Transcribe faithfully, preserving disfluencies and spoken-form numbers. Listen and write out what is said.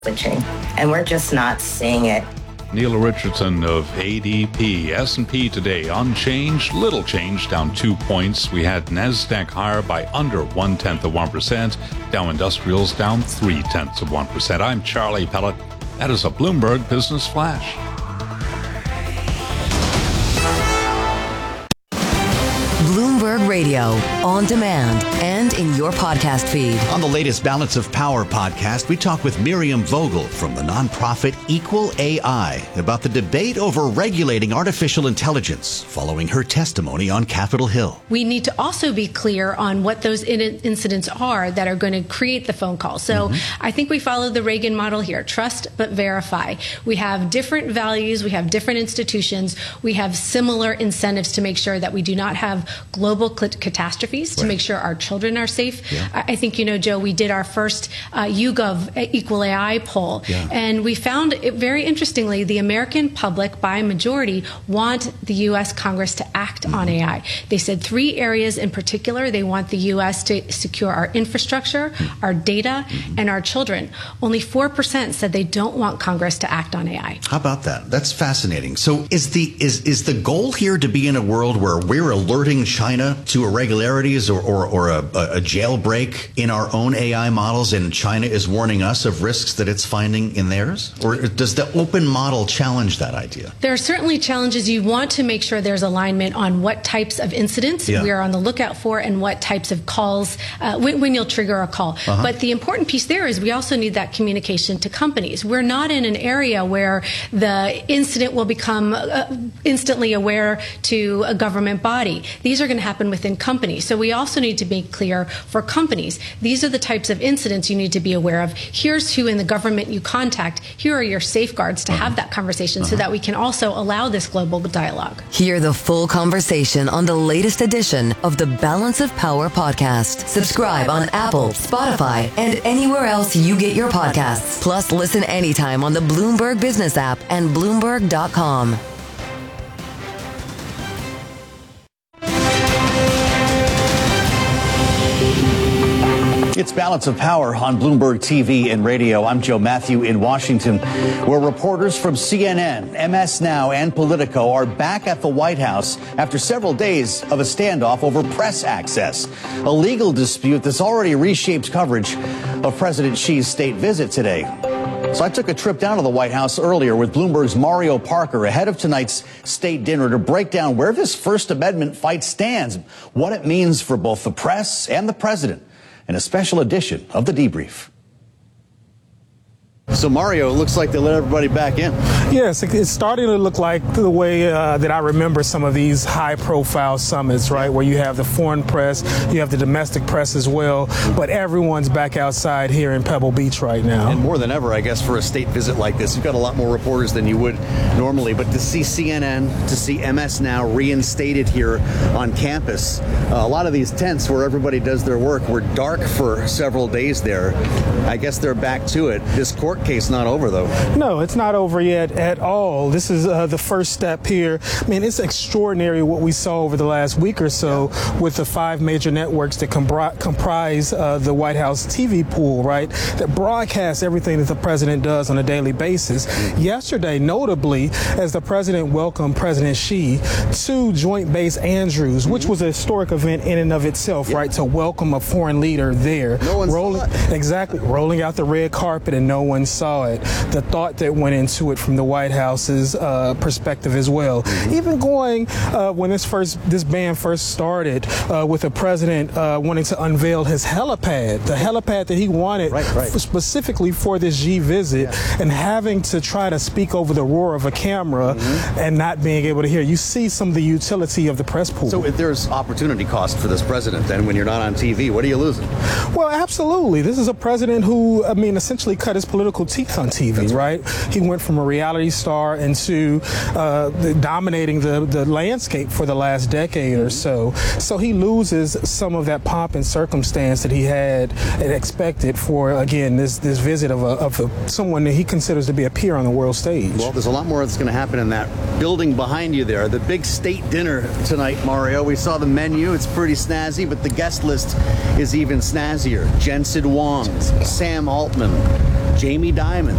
switching, and we're just not seeing it. Neil Richardson of A D P. S and P today unchanged, little change, down two points. We had NASDAQ higher by under one-tenth of one percent. Dow Industrials down three-tenths of one percent. I'm Charlie Pellet. That is a Bloomberg Business Flash. Bloomberg Radio, on demand and in your podcast feed. On the latest Balance of Power podcast, we talk with Miriam Vogel from the nonprofit Equal A I about the debate over regulating artificial intelligence following her testimony on Capitol Hill. We need to also be clear on what those in- incidents are that are going to create the phone call. So mm-hmm. I think we follow the Reagan model here, trust but verify. We have different values, we have different institutions, we have similar incentives to make sure that we do not have global catastrophes, to right. make sure our children are safe. Yeah. I think, you know, Joe, we did our first uh, YouGov Equal A I poll, yeah. and we found it very interestingly, the American public, by majority, want the U S Congress to act mm-hmm. on A I. They said three areas in particular. They want the U S to secure our infrastructure, mm-hmm. our data, mm-hmm. and our children. Only four percent said they don't want Congress to act on A I. How about that? That's fascinating. So is the is is the goal here to be in a world where we're alerting China to irregularities or, or, or a, a jailbreak in our own A I models, and China is warning us of risks that it's finding in theirs? Or does the open model challenge that idea? There are certainly challenges. You want to make sure there's alignment on what types of incidents yeah. we are on the lookout for and what types of calls, uh, when, when you'll trigger a call. Uh-huh. But the important piece there is we also need that communication to companies. We're not in an area where the incident will become uh, instantly aware to a government body. These are going to happen within companies. So we also need to be clear for companies. These are the types of incidents you need to be aware of. Here's who in the government you contact. Here are your safeguards to uh-huh. have that conversation uh-huh. so that we can also allow this global dialogue. Hear the full conversation on the latest edition of the Balance of Power podcast. Subscribe on Apple, Spotify, and anywhere else you get your podcasts. Plus, listen anytime on the Bloomberg Business app and Bloomberg dot com. It's Balance of Power on Bloomberg T V and radio. I'm Joe Matthew in Washington, where reporters from C N N, M S Now, and Politico are back at the White House after several days of a standoff over press access, a legal dispute that's already reshaped coverage of President Xi's state visit today. So I took a trip down to the White House earlier with Bloomberg's Mario Parker ahead of tonight's state dinner to break down where this First Amendment fight stands, what it means for both the press and the president, in a special edition of The Debrief. So, Mario, it looks like they let everybody back in. Yes, it's starting to look like the way uh, that I remember some of these high-profile summits, right, where you have the foreign press, you have the domestic press as well, but everyone's back outside here in Pebble Beach right now. And more than ever, I guess, for a state visit like this, you've got a lot more reporters than you would normally, but to see C N N, to see M S Now reinstated here on campus, uh, a lot of these tents where everybody does their work were dark for several days there. I guess they're back to it. This court case not over, though. No, it's not over yet at all. This is uh, the first step here. I mean, it's extraordinary what we saw over the last week or so yeah. with the five major networks that compri- comprise uh, the White House T V pool, right, that broadcast everything that the president does on a daily basis. Mm-hmm. Yesterday, notably, as the president welcomed President Xi to Joint Base Andrews, mm-hmm. which was a historic event in and of itself, yeah. right, to welcome a foreign leader there. No one rolling, saw it. Exactly, rolling out the red carpet and no one saw it. The thought that went into it from the White House's uh, perspective as well. Mm-hmm. Even going uh, when this first this ban first started uh, with the president uh, wanting to unveil his helipad, the helipad that he wanted right, right. For specifically for this Xi visit, yeah. and having to try to speak over the roar of a camera mm-hmm. and not being able to hear. You see some of the utility of the press pool. So if there's opportunity cost for this president, then when you're not on T V, what are you losing? Well, absolutely. This is a president who, I mean, essentially cut his political teeth on T V, right? He went from a reality star into uh, the, dominating the, the landscape for the last decade or so. So he loses some of that pomp and circumstance that he had and expected for, again, this this visit of, a, of a, someone that he considers to be a peer on the world stage. Well, there's a lot more that's going to happen in that building behind you there. The big state dinner tonight, Mario. We saw the menu. It's pretty snazzy, but the guest list is even snazzier. Jensen Huang, Sam Altman, Jamie Dimon.